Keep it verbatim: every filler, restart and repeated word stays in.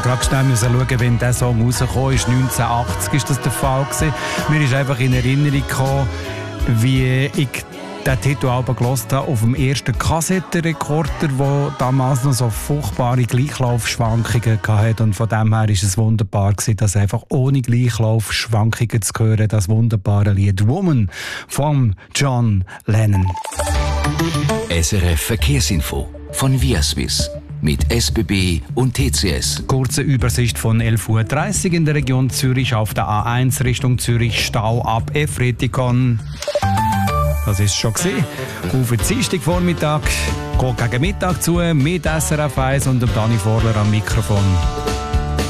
gerade schnell schauen, wenn dieser Song rausgekommen ist. neunzehnhundertachtzig ist das der Fall gewesen. Mir ist einfach in Erinnerung gekommen, wie ich den Titel gehört habe auf dem ersten Kassettenrekorder, der damals noch so furchtbare Gleichlaufschwankungen hatte. Und von dem her war es wunderbar, dass einfach ohne Gleichlaufschwankungen zu hören, das wunderbare Lied «Woman» von John Lennon. S R F Verkehrsinfo von Viaswiss mit S B B und T C S. Kurze Übersicht von elf Uhr dreißig in der Region Zürich auf der A eins Richtung Zürich, Stau ab Efretikon. Das ist schon gesehen. Auf den Dienstagvormittag geht gegen Mittag zu mit S R F eins und dem Dani Vorler am Mikrofon.